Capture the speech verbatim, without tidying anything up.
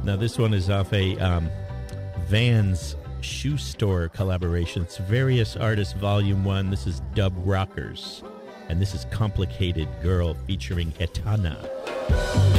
Now, this one is off a um, Vans shoe store collaboration. It's Various Artists Volume one. This is Dub Rockers. And this is Complicated Girl featuring Etana.